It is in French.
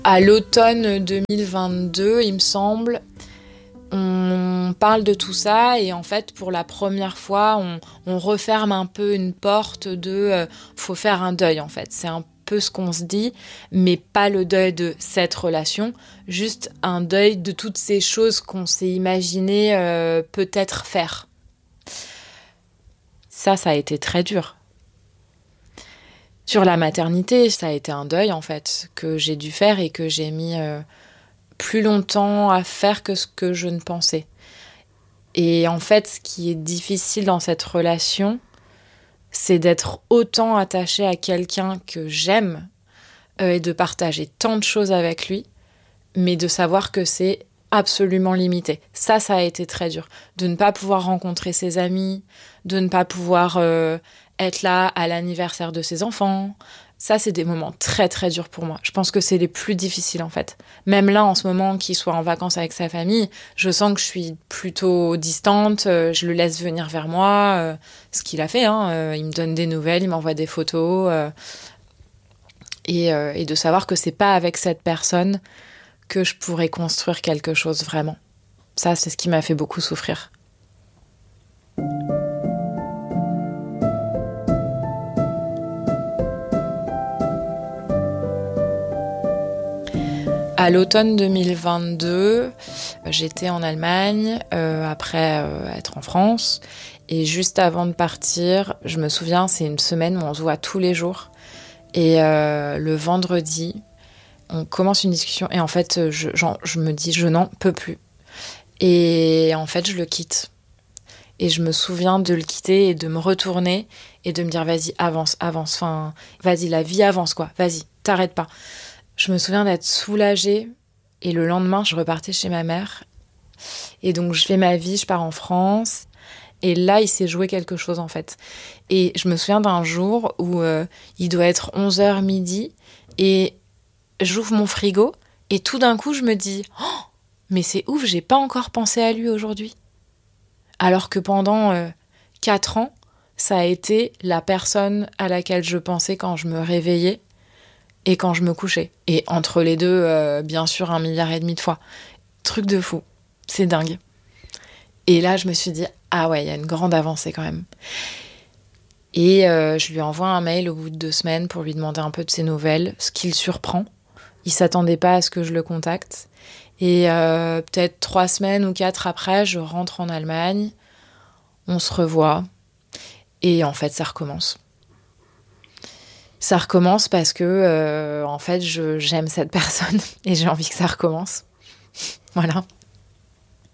À l'automne 2022, il me semble, on parle de tout ça et en fait, pour la première fois, on referme un peu une porte de faut faire un deuil en fait. C'est un peu ce qu'on se dit, mais pas le deuil de cette relation, juste un deuil de toutes ces choses qu'on s'est imaginé peut-être faire. Ça a été très dur. Sur la maternité, ça a été un deuil en fait, que j'ai dû faire et que j'ai mis plus longtemps à faire que ce que je ne pensais. Et en fait, ce qui est difficile dans cette relation, c'est d'être autant attachée à quelqu'un que j'aime et de partager tant de choses avec lui, mais de savoir que c'est absolument limité. Ça a été très dur. De ne pas pouvoir rencontrer ses amis, de ne pas pouvoir être là à l'anniversaire de ses enfants. Ça, c'est des moments très très durs pour moi. Je pense que c'est les plus difficiles en fait. Même là, en ce moment, qu'il soit en vacances avec sa famille, je sens que je suis plutôt distante, je le laisse venir vers moi, ce qu'il a fait, hein. Il me donne des nouvelles, il m'envoie des photos. Et de savoir que c'est pas avec cette personne que je pourrais construire quelque chose vraiment. Ça, c'est ce qui m'a fait beaucoup souffrir. À l'automne 2022, j'étais en Allemagne, après être en France. Et juste avant de partir, je me souviens, c'est une semaine où on se voit tous les jours. Et le vendredi, on commence une discussion. Et en fait, je me dis, je n'en peux plus. Et en fait, je le quitte. Et je me souviens de le quitter et de me retourner et de me dire, vas-y, avance. Enfin, vas-y, la vie avance, quoi. Vas-y, t'arrêtes pas. Je me souviens d'être soulagée et le lendemain, je repartais chez ma mère. Et donc, je fais ma vie, je pars en France. Et là, il s'est joué quelque chose, en fait. Et je me souviens d'un jour où il doit être 11h midi et j'ouvre mon frigo et tout d'un coup, je me dis « Oh, mais c'est ouf, j'ai pas encore pensé à lui aujourd'hui. » Alors que pendant 4 ans, ça a été la personne à laquelle je pensais quand je me réveillais et quand je me couchais. Et entre les deux, bien sûr, 1,5 milliard de fois. Truc de fou. C'est dingue. Et là, je me suis dit, ah ouais, il y a une grande avancée quand même. Et je lui envoie un mail au bout de 2 semaines pour lui demander un peu de ses nouvelles, ce qui le surprend. Il s'attendait pas à ce que je le contacte. Et peut-être 3 semaines ou 4 après, je rentre en Allemagne. On se revoit. Et en fait, ça recommence. Ça recommence parce que, en fait, j'aime cette personne et j'ai envie que ça recommence. Voilà.